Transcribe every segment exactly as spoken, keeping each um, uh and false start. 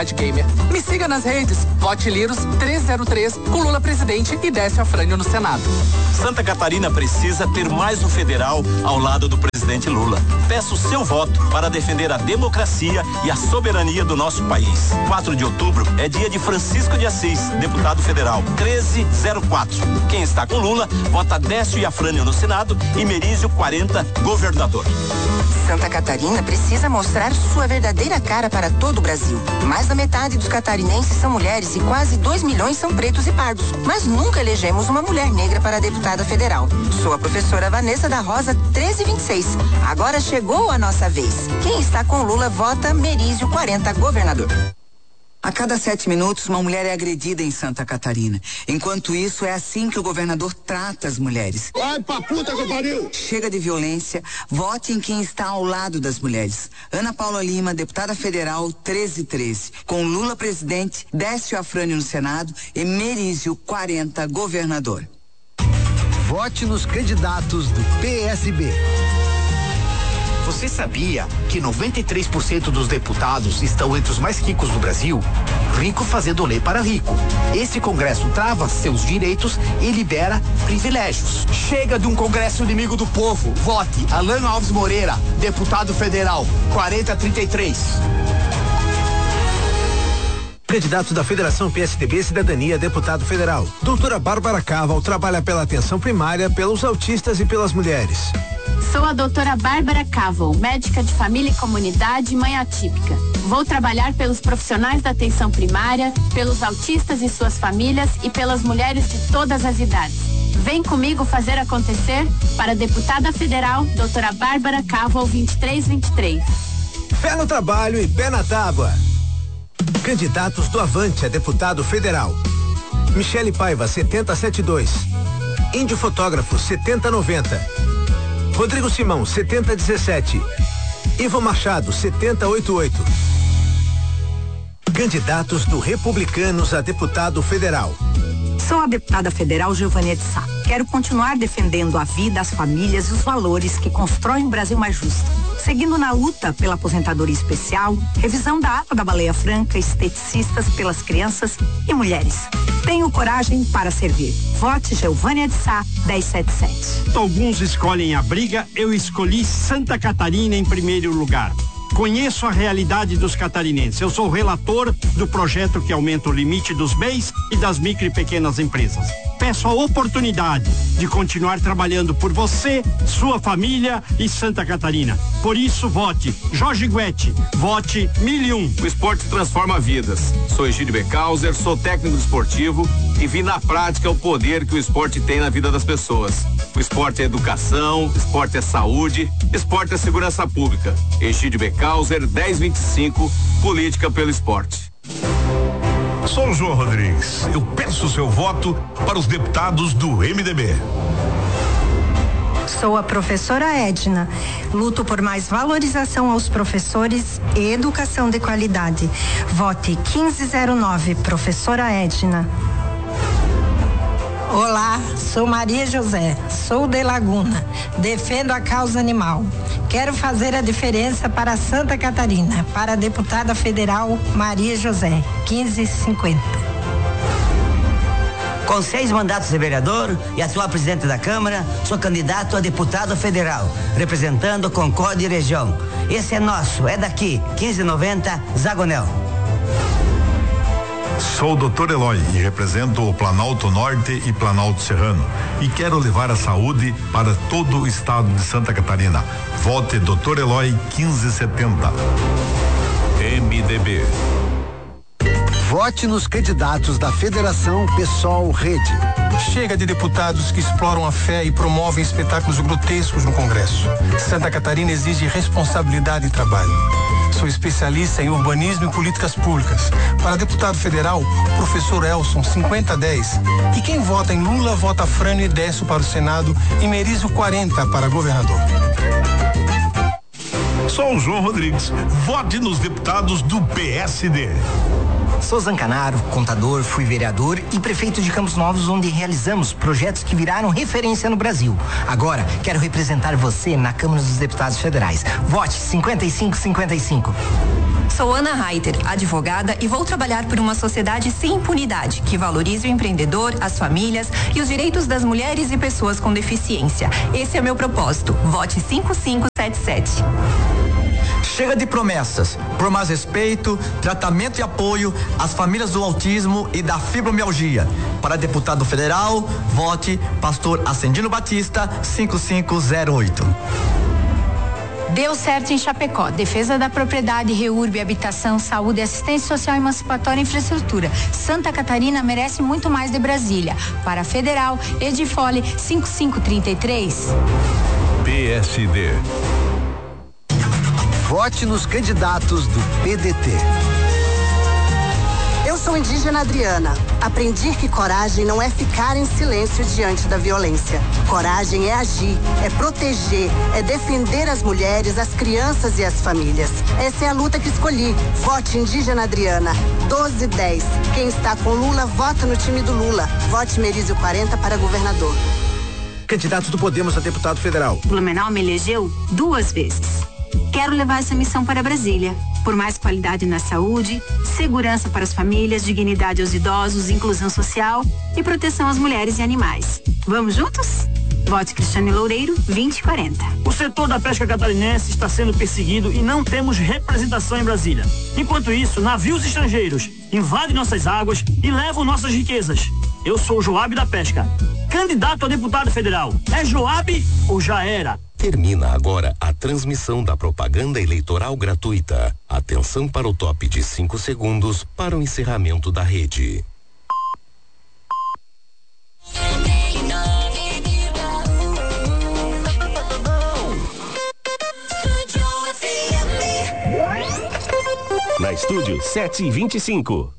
Gamer. Me siga nas redes. Vote Liros trezentos e três com Lula presidente e Décio Afrânio no Senado. Santa Catarina precisa ter mais um federal ao lado do presidente Lula. Peço o seu voto para defender a democracia e a soberania do nosso país. quatro de outubro é dia de Francisco de Assis, deputado federal, treze zero quatro. Quem está com Lula, vota Décio e Afrânio no Senado e Merizio quarenta, governador. Santa Catarina precisa mostrar sua verdadeira cara para todo o Brasil. Mais da metade dos catarinenses são mulheres e quase dois milhões são pretos e pardos. Mas nunca elegemos uma mulher negra para deputada federal. Sou a professora Vanessa da Rosa, treze vinte e seis. Agora chegou a nossa vez. Quem está com Lula, vota Merizio quarenta, governador. A cada sete minutos, uma mulher é agredida em Santa Catarina. Enquanto isso, é assim que o governador trata as mulheres. Vai pra puta que pariu! Chega de violência, vote em quem está ao lado das mulheres. Ana Paula Lima, deputada federal, treze treze. Com Lula presidente, Décio Afrânio no Senado e Merizio quarenta, governador. Vote nos candidatos do P S B. Você sabia que noventa e três por cento dos deputados estão entre os mais ricos do Brasil? Rico fazendo lei para rico. Esse Congresso trava seus direitos e libera privilégios. Chega de um Congresso inimigo do povo. Vote Alan Alves Moreira, deputado federal, quarenta trinta e três. Candidato da Federação P S D B Cidadania, deputado federal. Doutora Bárbara Caval trabalha pela atenção primária, pelos autistas e pelas mulheres. Sou a doutora Bárbara Caval, médica de família e comunidade, mãe atípica. Vou trabalhar pelos profissionais da atenção primária, pelos autistas e suas famílias e pelas mulheres de todas as idades. Vem comigo fazer acontecer para a deputada federal, doutora Bárbara Caval, vinte e três vinte e três. Pé no trabalho e pé na tábua. Candidatos do Avante a deputado federal. Michele Paiva, setenta setenta e dois. Índio Fotógrafo, setenta noventa. Rodrigo Simão, setenta dezessete. Ivo Machado, setenta oitenta e oito. Candidatos do Republicanos a deputado federal. Sou a deputada federal Giovânia de Sá. Quero continuar defendendo a vida, as famílias e os valores que constroem um Brasil mais justo. Seguindo na luta pela aposentadoria especial, revisão da ata da baleia franca, esteticistas pelas crianças e mulheres. Tenho coragem para servir. Vote Giovânia de Sá, dez setenta e sete. Alguns escolhem a briga, eu escolhi Santa Catarina em primeiro lugar. Conheço a realidade dos catarinenses. Eu sou o relator do projeto que aumenta o limite dos B E Is e das micro e pequenas empresas. Peço a oportunidade de continuar trabalhando por você, sua família e Santa Catarina. Por isso, vote Jorge Guetti, vote mil e um. O esporte transforma vidas. Sou Egídio Becauser, sou técnico esportivo e vi na prática o poder que o esporte tem na vida das pessoas. O esporte é educação, esporte é saúde, esporte é segurança pública. Egídio Becauser, dez vinte e cinco, política pelo esporte. Sou o João Rodrigues. Eu peço o seu voto para os deputados do M D B. Sou a professora Edna. Luto por mais valorização aos professores e educação de qualidade. Vote quinze zero nove, professora Edna. Olá, sou Maria José, sou de Laguna, defendo a causa animal. Quero fazer a diferença para Santa Catarina, para a deputada federal Maria José, quinze cinquenta. Com seis mandatos de vereador e atual presidente da Câmara, sou candidato a deputado federal, representando Concórdia e região. Esse é nosso, é daqui, quinze noventa, Zagonel. Sou o doutor Eloy e represento o Planalto Norte e Planalto Serrano e quero levar a saúde para todo o estado de Santa Catarina. Vote doutor Eloy quinze setenta. M D B. Vote nos candidatos da Federação Pessoal Rede. Chega de deputados que exploram a fé e promovem espetáculos grotescos no Congresso. Santa Catarina exige responsabilidade e trabalho. Sou especialista em urbanismo e políticas públicas. Para deputado federal, professor Elson, cinquenta dez. E quem vota em Lula, vota Afrânio e Décio para o Senado e Merizio quarenta para governador. Sou o João Rodrigues. Vote nos deputados do P S D. Sou Zancanaro, contador, fui vereador e prefeito de Campos Novos, onde realizamos projetos que viraram referência no Brasil. Agora, quero representar você na Câmara dos Deputados Federais. Vote cinquenta e cinco cinquenta e cinco. Sou Ana Reiter, advogada, e vou trabalhar por uma sociedade sem impunidade, que valorize o empreendedor, as famílias e os direitos das mulheres e pessoas com deficiência. Esse é meu propósito. Vote cinco cinco sete sete. Chega de promessas. Por mais respeito, tratamento e apoio às famílias do autismo e da fibromialgia. Para deputado federal, vote Pastor Ascendino Batista cinco cinco zero oito. Deu certo em Chapecó. Defesa da propriedade, Reurb, habitação, saúde, assistência social, emancipatória e infraestrutura. Santa Catarina merece muito mais de Brasília. Para Federal, Edifole cinco cinco três três. P S D. Vote nos candidatos do P D T. Eu sou indígena Adriana. Aprendi que coragem não é ficar em silêncio diante da violência. Coragem é agir, é proteger, é defender as mulheres, as crianças e as famílias. Essa é a luta que escolhi. Vote indígena Adriana. doze dez. Quem está com Lula, vota no time do Lula. Vote Merizio quarenta para governador. Candidato do Podemos a deputado federal. Blumenau me elegeu duas vezes. Quero levar essa missão para Brasília. Por mais qualidade na saúde, segurança para as famílias, dignidade aos idosos, inclusão social e proteção às mulheres e animais. Vamos juntos? Vote Cristiane Loureiro, vinte e quarenta. O setor da pesca catarinense está sendo perseguido e não temos representação em Brasília. Enquanto isso, navios estrangeiros invadem nossas águas e levam nossas riquezas. Eu sou o Joab da Pesca, candidato a deputado federal. É Joab ou já era? Termina agora a transmissão da propaganda eleitoral gratuita. Atenção para o top de cinco segundos para o encerramento da rede. Na Estúdio sete e vinte e cinco.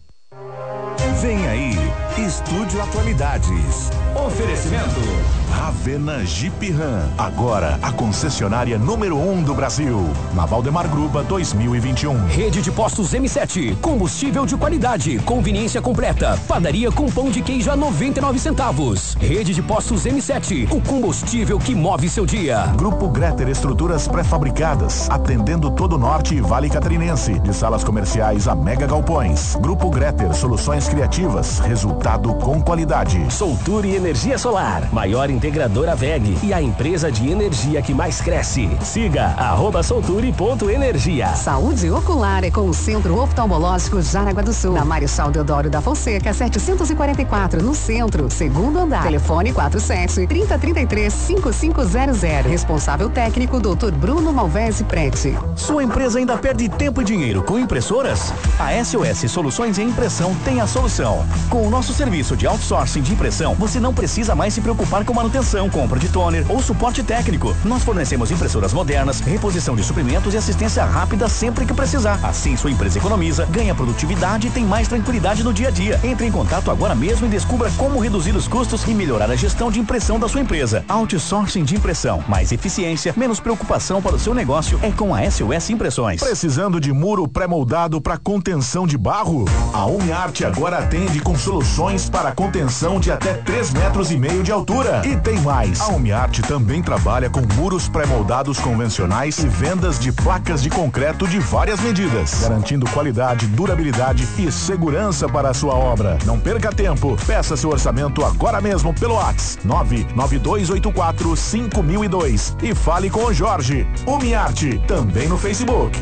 Vem aí, Estúdio Atualidades. Oferecimento Ravena Jeep Ram, agora a concessionária número um do Brasil. Na Valdemar Gruba dois mil e vinte e um. Rede de Postos M sete, combustível de qualidade, conveniência completa, padaria com pão de queijo a noventa e nove centavos. Rede de Postos M sete, o combustível que move seu dia. Grupo Greter Estruturas Pré-Fabricadas, atendendo todo o norte e vale catarinense, de salas comerciais a mega galpões. Grupo Greter, soluções criativas, resultado com qualidade. Solture Energia Solar, maior integradora V E G e a empresa de energia que mais cresce. Siga arroba solture.energia. Saúde ocular é com o Centro Oftalmológico Jaraguá do Sul. Na Marechal Deodoro da Fonseca, setecentos e quarenta e quatro, no centro, segundo andar. Telefone quatro sete, trinta, trinta e três, cinquenta e cinco zero zero. Responsável técnico, doutor Bruno Malvese Prete. Sua empresa ainda perde tempo e dinheiro com impressoras? A S O S Soluções em Impressão tem a solução. Com o nosso serviço de outsourcing de impressão, você não precisa mais se preocupar com manutenção, compra de toner ou suporte técnico. Nós fornecemos impressoras modernas, reposição de suprimentos e assistência rápida sempre que precisar. Assim, sua empresa economiza, ganha produtividade e tem mais tranquilidade no dia a dia. Entre em contato agora mesmo e descubra como reduzir os custos e melhorar a gestão de impressão da sua empresa. Outsourcing de impressão, mais eficiência, menos preocupação para o seu negócio é com a S O S Impressões. Precisando de muro pré-moldado para contenção de barro? A UniArt agora atende com soluções para contenção de até três metros e meio de altura. E tem mais. A UniArt também trabalha com muros pré-moldados convencionais e vendas de placas de concreto de várias medidas, garantindo qualidade, durabilidade e segurança para a sua obra. Não perca tempo. Peça seu orçamento agora mesmo pelo WhatsApp nove nove dois oito quatro cinco mil e dois e fale com o Jorge. UniArt, também no Facebook.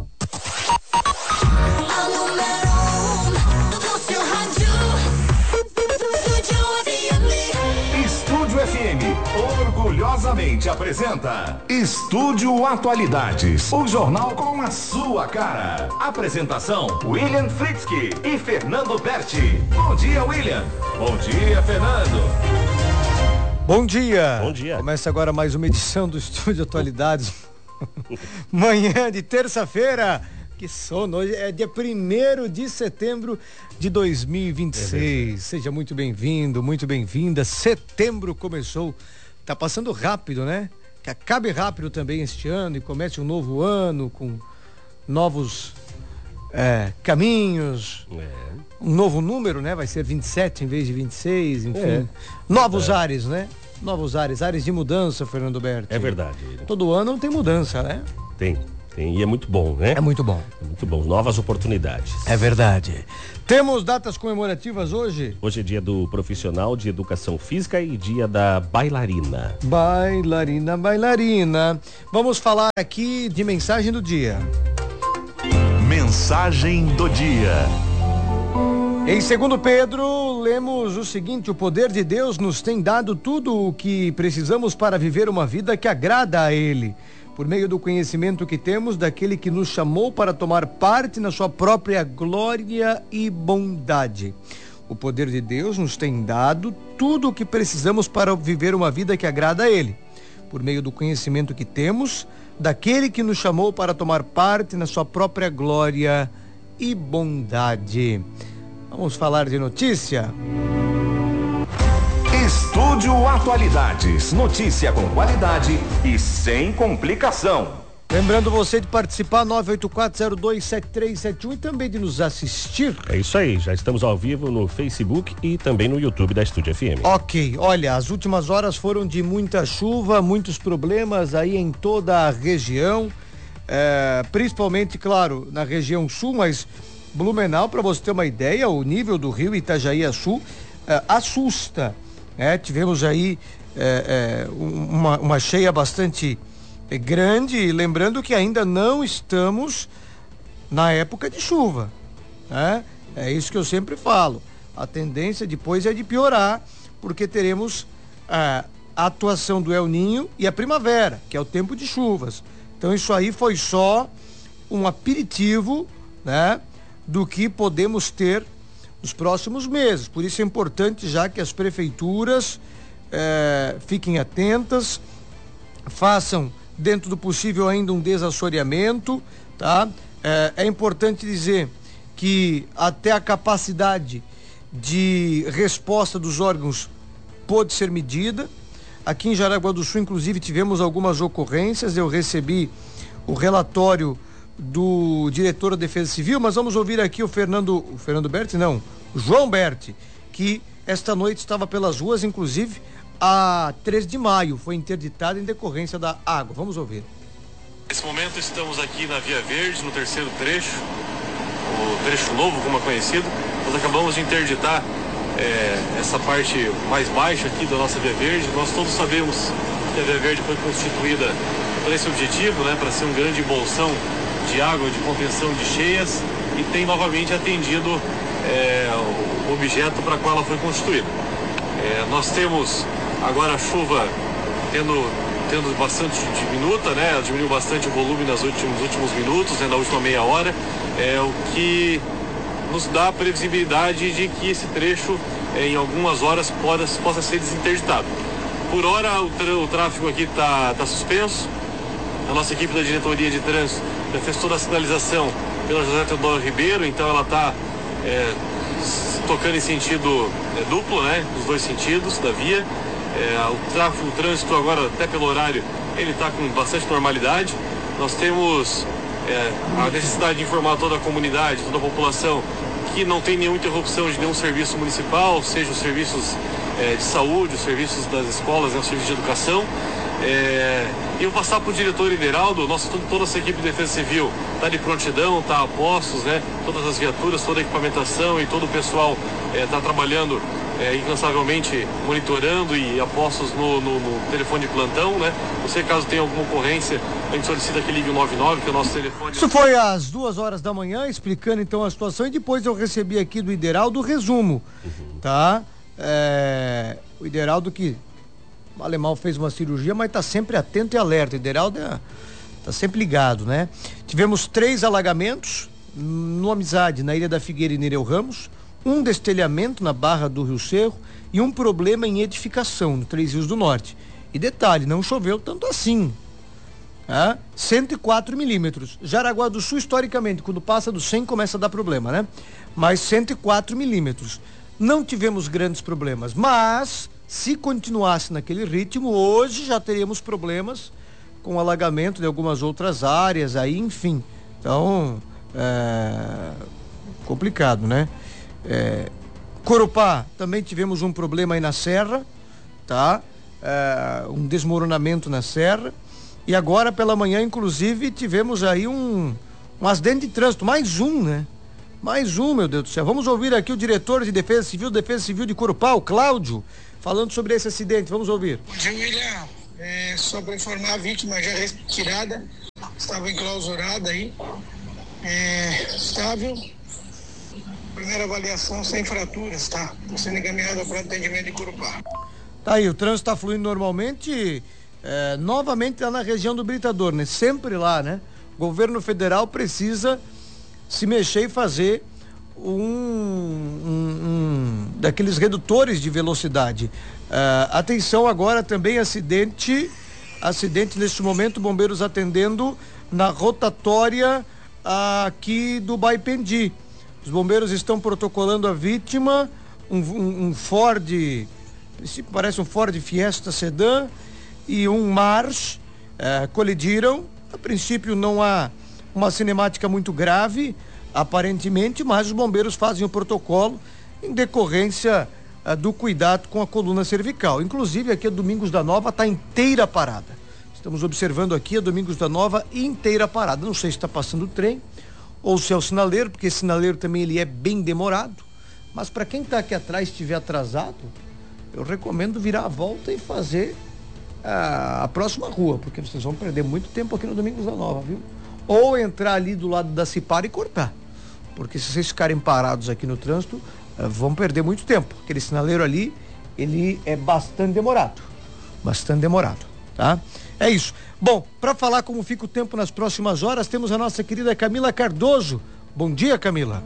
F M orgulhosamente apresenta Estúdio Atualidades, o jornal com a sua cara. Apresentação: William Fritzky e Fernando Berti. Bom dia, William. Bom dia, Fernando. Bom dia. Bom dia. Começa agora mais uma edição do Estúdio Atualidades. Manhã de terça-feira. Que sono, hoje é dia primeiro de setembro de dois mil e vinte e seis. É Seja muito bem-vindo, muito bem-vinda. Setembro começou, tá passando rápido, né? Que acabe rápido também este ano e comece um novo ano com novos é, caminhos, é. um novo número, né? Vai ser vinte e sete em vez de vinte e seis, enfim. É. Novos é. ares, né? Novos ares, ares de mudança, Fernando Berti. É verdade. Todo ano tem mudança, né? Tem. Tem, e é muito bom, né? É muito bom. É muito bom. Novas oportunidades. É verdade. Temos datas comemorativas hoje? Hoje é dia do profissional de educação física e dia da bailarina. Bailarina, bailarina. Vamos falar aqui de mensagem do dia. Mensagem do dia. Em segundo Pedro, lemos o seguinte: o poder de Deus nos tem dado tudo o que precisamos para viver uma vida que agrada a Ele, por meio do conhecimento que temos daquele que nos chamou para tomar parte na sua própria glória e bondade. O poder de Deus nos tem dado tudo o que precisamos para viver uma vida que agrada a Ele, por meio do conhecimento que temos daquele que nos chamou para tomar parte na sua própria glória e bondade. Vamos falar de notícia? Estúdio Atualidades. Notícia com qualidade e sem complicação. Lembrando você de participar, nove oito quatro zero dois sete três sete um, e também de nos assistir. É isso aí, já estamos ao vivo no Facebook e também no YouTube da Estúdio F M. Ok, olha, as últimas horas foram de muita chuva, muitos problemas aí em toda a região, é, principalmente, claro, na região sul, mas Blumenau, para você ter uma ideia, o nível do rio Itajaí-Açu é, assusta. É, tivemos aí é, é, uma, uma cheia bastante grande, lembrando que ainda não estamos na época de chuva, né? É isso que eu sempre falo. A tendência depois é de piorar, porque teremos a, a atuação do El Ninho e a primavera, que é o tempo de chuvas. Então isso aí foi só um aperitivo, né, do que podemos ter nos próximos meses. Por isso é importante já que as prefeituras eh, fiquem atentas, façam dentro do possível ainda um desassoreamento, tá? É, é importante dizer que até a capacidade de resposta dos órgãos pode ser medida. Aqui em Jaraguá do Sul, inclusive, tivemos algumas ocorrências. Eu recebi o relatório do diretor da Defesa Civil, mas vamos ouvir aqui o Fernando, o Fernando Berti, não, o João Berti, que esta noite estava pelas ruas, inclusive a três de maio, foi interditado em decorrência da água. Vamos ouvir. Nesse momento estamos aqui na Via Verde, no terceiro trecho, o trecho novo, como é conhecido. Nós acabamos de interditar é, essa parte mais baixa aqui da nossa Via Verde. Nós todos sabemos que a Via Verde foi constituída para esse objetivo, né, para ser um grande bolsão de água, de contenção de cheias, e tem novamente atendido é, o objeto para qual ela foi constituída. É, nós temos agora a chuva tendo, tendo bastante diminuta, né? Ela diminuiu bastante o volume nos últimos, últimos minutos, né? Na última meia hora, é, o que nos dá a previsibilidade de que esse trecho, é, em algumas horas, pode, possa ser desinterditado. Por hora, o, o tráfego aqui está tá suspenso. A nossa equipe da diretoria de trânsito já fez toda a sinalização pela José Teodoro Ribeiro, então ela está é, tocando em sentido é, duplo, né? Nos dois sentidos da via. É, o tráfego, o trânsito agora, até pelo horário, ele está com bastante normalidade. Nós temos é, a necessidade de informar toda a comunidade, toda a população, que não tem nenhuma interrupção de nenhum serviço municipal, seja os serviços é, de saúde, os serviços das escolas, né, os serviços de educação. É, e eu vou passar para o diretor Ideraldo. Nossa, toda, toda essa equipe de defesa civil está de prontidão, está a postos, né? Todas as viaturas, toda a equipamentação e todo o pessoal está é, trabalhando é, incansavelmente, monitorando e a postos no, no, no telefone de plantão, né? Você, caso tenha alguma ocorrência, a gente solicita que ligue o nove nove, que é o nosso telefone. Isso foi às duas horas da manhã, explicando então a situação, e depois eu recebi aqui do Ideraldo o resumo, uhum. Tá? É, o Ideraldo que o alemão fez uma cirurgia, mas está sempre atento e alerta. O Ideraldo está sempre ligado, né? Tivemos três alagamentos no Amizade, na Ilha da Figueira e Nereu Ramos, um destelhamento na Barra do Rio Cerro e um problema em edificação no Três Rios do Norte. E detalhe, não choveu tanto assim. Tá? cento e quatro milímetros. Jaraguá do Sul, historicamente, quando passa dos cem, começa a dar problema, né? Mas cento e quatro milímetros. Não tivemos grandes problemas, mas se continuasse naquele ritmo, hoje já teríamos problemas com alagamento de algumas outras áreas aí, enfim. Então, é complicado, né? É, Corupá, também tivemos um problema aí na serra, tá? É, um desmoronamento na serra. E agora pela manhã, inclusive, tivemos aí um, um acidente de trânsito, mais um, né? Mais um, meu Deus do céu. Vamos ouvir aqui o diretor de Defesa Civil, Defesa Civil de Corupá, o Cláudio, falando sobre esse acidente. Vamos ouvir. Bom dia, William. É, só para informar, a vítima já retirada, estava enclausurada aí, é, estável. Primeira avaliação sem fraturas, tá? Está sendo encaminhada para atendimento de Corupá. Tá aí, o trânsito está fluindo normalmente, é, novamente lá na região do Britador, né? Sempre lá, né? O governo federal precisa se mexer e fazer um, um, um daqueles redutores de velocidade. Uh, atenção agora também, acidente, acidente neste momento, bombeiros atendendo na rotatória uh, aqui do Baipendi. Os bombeiros estão protocolando a vítima, um, um, um Ford, parece um Ford Fiesta Sedan e um March uh, colidiram. A princípio não há uma cinemática muito grave, aparentemente, mas os bombeiros fazem o protocolo em decorrência uh, do cuidado com a coluna cervical. Inclusive aqui a Domingos da Nova está inteira parada. Estamos observando aqui a Domingos da Nova inteira parada. Não sei se está passando o trem ou se é o sinaleiro, porque esse sinaleiro também ele é bem demorado. Mas para quem está aqui atrás estiver atrasado, eu recomendo virar a volta e fazer uh, a próxima rua, porque vocês vão perder muito tempo aqui no Domingos da Nova, viu? Ou entrar ali do lado da Cipar e cortar, porque se vocês ficarem parados aqui no trânsito, uh, vão perder muito tempo. Aquele sinaleiro ali, ele é bastante demorado, bastante demorado, tá? É isso. Bom, para falar como fica o tempo nas próximas horas, temos a nossa querida Camila Cardoso. Bom dia, Camila.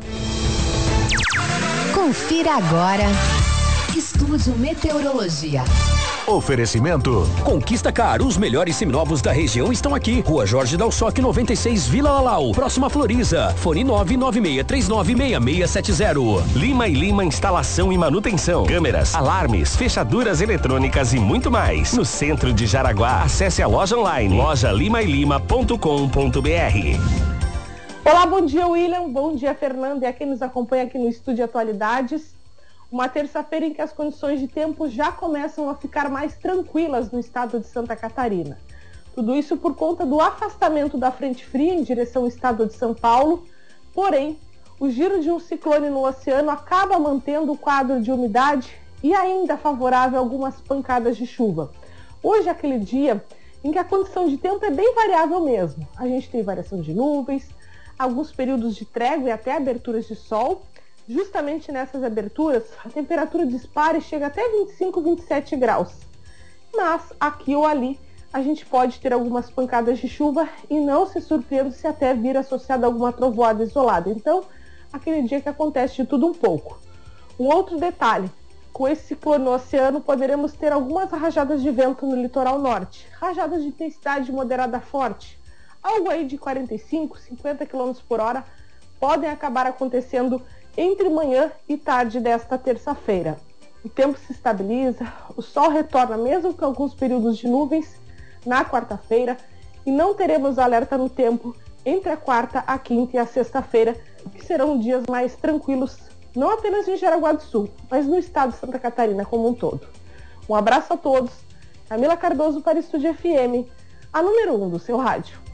Confira agora. Estúdio Meteorologia. Oferecimento. Conquista Car, os melhores seminovos da região estão aqui. Rua Jorge Dalsoc, noventa e seis, Vila Lalau. Próxima Floriza. Fone nove nove seis três nove seis seis sete zero. Lima e Lima Instalação e Manutenção. Câmeras, alarmes, fechaduras eletrônicas e muito mais. No centro de Jaraguá, acesse a loja online. loja lima e lima ponto com ponto b r. Olá, bom dia, William. Bom dia, Fernando. E a quem nos acompanha aqui no Estúdio Atualidades. Uma terça-feira em que as condições de tempo já começam a ficar mais tranquilas no estado de Santa Catarina. Tudo isso por conta do afastamento da frente fria em direção ao estado de São Paulo. Porém, o giro de um ciclone no oceano acaba mantendo o quadro de umidade e ainda favorável a algumas pancadas de chuva. Hoje é aquele dia em que a condição de tempo é bem variável mesmo. A gente tem variação de nuvens, alguns períodos de trégua e até aberturas de sol. Justamente nessas aberturas, a temperatura dispara e chega até vinte e cinco, vinte e sete graus. Mas aqui ou ali, a gente pode ter algumas pancadas de chuva e não se surpreenda se até vir associada a alguma trovoada isolada. Então, aquele dia que acontece de tudo um pouco. Um outro detalhe, com esse ciclone no oceano, poderemos ter algumas rajadas de vento no litoral norte. Rajadas de intensidade moderada forte, algo aí de quarenta e cinco, cinquenta quilômetros por hora, podem acabar acontecendo entre manhã e tarde desta terça-feira. O tempo se estabiliza, o sol retorna mesmo com alguns períodos de nuvens na quarta-feira e não teremos alerta no tempo entre a quarta, a quinta e a sexta-feira, que serão dias mais tranquilos, não apenas em Jaraguá do Sul, mas no estado de Santa Catarina como um todo. Um abraço a todos. Camila Cardoso para o Estúdio F M, a número um do seu rádio.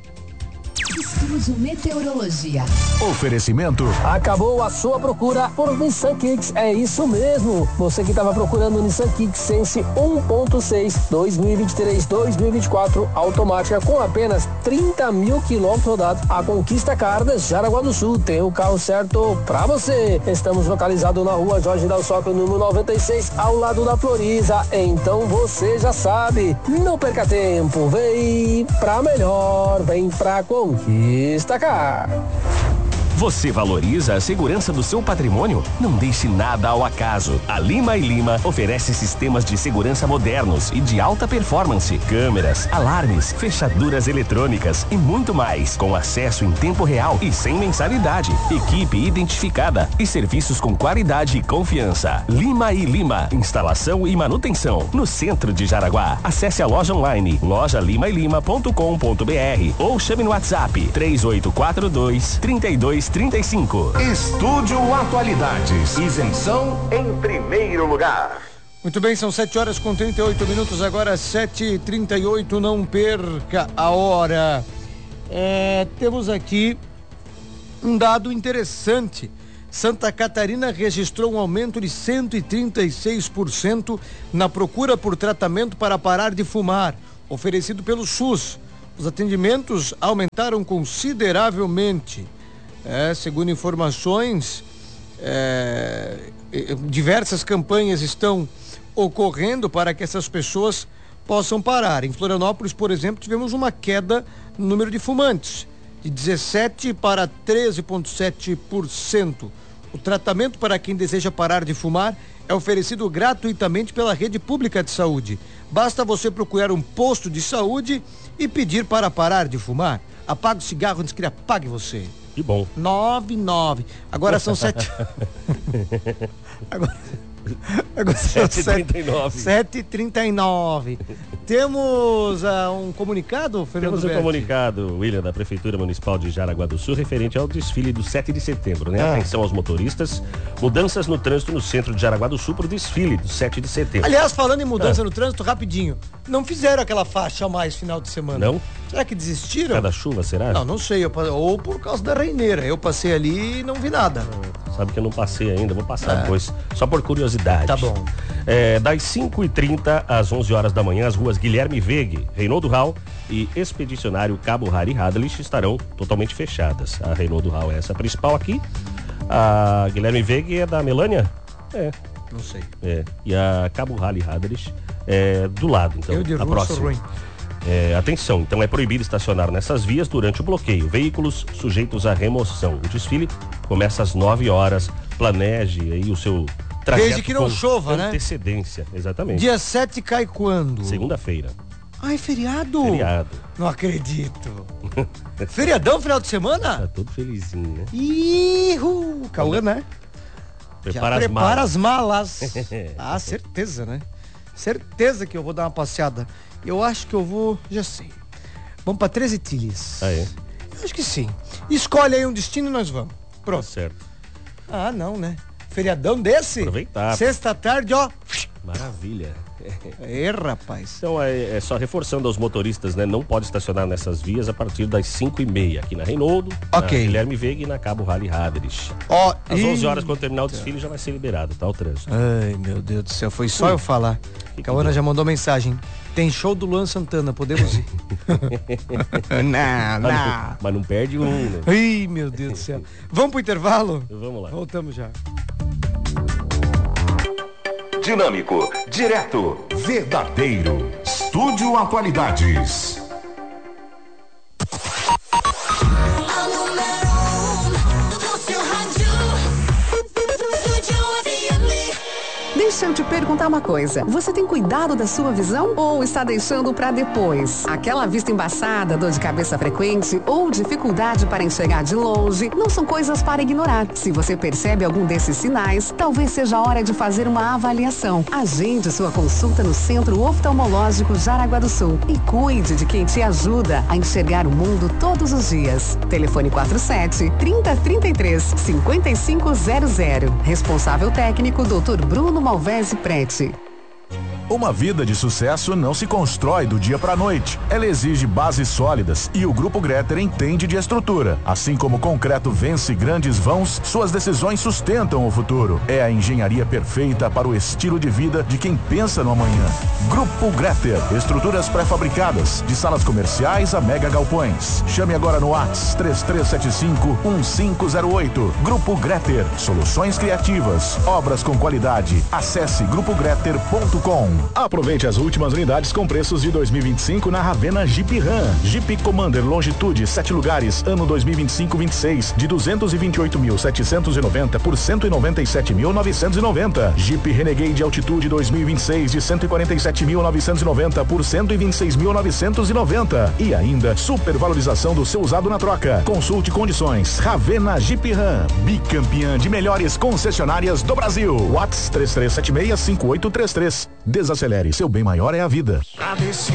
Estúdio Meteorologia. Oferecimento. Acabou a sua procura por Nissan Kicks. É isso mesmo. Você que estava procurando o Nissan Kicks Sense um ponto seis dois mil e vinte e três dois mil e vinte e quatro automática com apenas trinta mil quilômetros rodados. A Conquista Car de Jaraguá do Sul tem o carro certo pra você. Estamos localizados na rua Jorge Dalsoc, número noventa e seis, ao lado da Floriza. Então você já sabe. Não perca tempo. Vem pra melhor. Vem pra Conquista Car. Você valoriza a segurança do seu patrimônio? Não deixe nada ao acaso. A Lima e Lima oferece sistemas de segurança modernos e de alta performance, câmeras, alarmes, fechaduras eletrônicas e muito mais, com acesso em tempo real e sem mensalidade. Equipe identificada e serviços com qualidade e confiança. Lima e Lima, instalação e manutenção, no centro de Jaraguá. Acesse a loja online, loja lima e lima ponto com ponto b r ou chame no WhatsApp três oito quatro dois, três dois trinta e cinco. Estúdio Atualidades. Isenção em primeiro lugar. Muito bem, são sete horas com trinta e oito minutos, agora sete e trinta e oito, não perca a hora. É, temos aqui um dado interessante. Santa Catarina registrou um aumento de cento e trinta e seis por cento na procura por tratamento para parar de fumar, oferecido pelo SUS. Os atendimentos aumentaram consideravelmente. É, segundo informações, é, diversas campanhas estão ocorrendo para que essas pessoas possam parar. Em Florianópolis, por exemplo, tivemos uma queda no número de fumantes, de dezessete para treze vírgula sete por cento. O tratamento para quem deseja parar de fumar é oferecido gratuitamente pela rede pública de saúde. Basta você procurar um posto de saúde e pedir para parar de fumar. Apaga o cigarro antes que ele apague você. Que bom. nove nove. Agora são sete. Agora... Agora sete e trinta e nove. sete e trinta e nove. Temos uh, um comunicado, Fernando Temos um Berti? comunicado, William, da Prefeitura Municipal de Jaraguá do Sul, referente ao desfile do sete de setembro, né? Ah. Atenção aos motoristas, mudanças no trânsito no centro de Jaraguá do Sul para o desfile do sete de setembro. Aliás, falando em mudança ah. no trânsito, rapidinho, não fizeram aquela faixa a mais final de semana? Não? Será que desistiram? Cada chuva, será? Não, não sei, eu, ou por causa da reineira, eu passei ali e não vi nada. Ah, sabe que eu não passei ainda, vou passar ah. depois, só por curiosidade. Tá bom. É, das cinco e trinta às onze horas da manhã, as ruas Guilherme Vegue, Reinaldo Rau e Expedicionário Cabo Hari Hadlich estarão totalmente fechadas. A Reinaldo Rau é essa principal aqui. A Guilherme Vegue é da Melânia? É. Não sei. É. E a Cabo Hari Hadlich é do lado, então. Eu de a próxima. Ruim. É, atenção, então é proibido estacionar nessas vias durante o bloqueio. Veículos sujeitos à remoção. O desfile começa às nove horas. Planeje aí o seu trajeto. Desde que não chova, né? Antecedência, exatamente. Dia sete cai quando? Segunda-feira. Ah, é feriado? Feriado. Não acredito. Feriadão, final de semana? Tá todo felizinho, né? Ihu, Cauã, né? Prepara, Já as, prepara malas. as malas. Ah, certeza, né? Certeza que eu vou dar uma passeada. Eu acho que eu vou, já sei. Vamos pra treze Tilhas. Ah, é? Eu acho que sim. Escolhe aí um destino e nós vamos. Pronto. Tá certo. Ah, não, né? Feriadão desse? Aproveitar. Sexta tarde, ó. Maravilha. É, rapaz. Então é, é só reforçando aos motoristas, né? Não pode estacionar nessas vias a partir das cinco e meia aqui na Reinaldo, okay. na Guilherme Vegue e na Cabo Hari Hadlich. Ó, Às e... onze horas, quando terminar o desfile, já vai ser liberado, tá? O trânsito. Ai, meu Deus do céu, foi só Ui. eu falar. Que Cauana que já mandou mensagem. Tem show do Luan Santana, podemos ir? não, não. Mas, não. Mas não perde um. Né? Ai, meu Deus do céu. Vamos pro intervalo? Vamos lá. Voltamos já. Dinâmico, direto, verdadeiro. Estúdio Atualidades. Deixa eu te perguntar uma coisa. Você tem cuidado da sua visão ou está deixando para depois? Aquela vista embaçada, dor de cabeça frequente ou dificuldade para enxergar de longe não são coisas para ignorar. Se você percebe algum desses sinais, talvez seja a hora de fazer uma avaliação. Agende sua consulta no Centro Oftalmológico Jaraguá do Sul e cuide de quem te ajuda a enxergar o mundo todos os dias. Telefone quatro sete, trinta, trinta e três, cinquenta e cinco zero zero. Responsável técnico doutor Bruno Malvese Prete. Uma vida de sucesso não se constrói do dia para a noite. Ela exige bases sólidas e o Grupo Gretter entende de estrutura. Assim como o concreto vence grandes vãos, suas decisões sustentam o futuro. É a engenharia perfeita para o estilo de vida de quem pensa no amanhã. Grupo Gretter, estruturas pré-fabricadas, de salas comerciais a mega galpões. Chame agora no WhatsApp três três sete cinco, um cinco zero oito. Grupo Gretter, soluções criativas, obras com qualidade. Acesse grupo gretter ponto com. Aproveite as últimas unidades com preços de dois mil e vinte e cinco na Ravena Jeep Ram. Jeep Commander Longitude sete lugares, ano dois mil e vinte e cinco vinte e seis, de duzentos e vinte e oito mil setecentos e noventa por cento e noventa e sete mil novecentos e noventa. Jeep Renegade Altitude dois mil e vinte e seis, de cento e quarenta e sete mil novecentos e noventa por cento e vinte e seis mil novecentos e noventa. E ainda supervalorização do seu usado na troca. Consulte condições. Ravena Jeep Ram, bicampeã de melhores concessionárias do Brasil. WhatsApp três três sete seis, cinco oito três três. Desacelere, seu bem maior é a vida.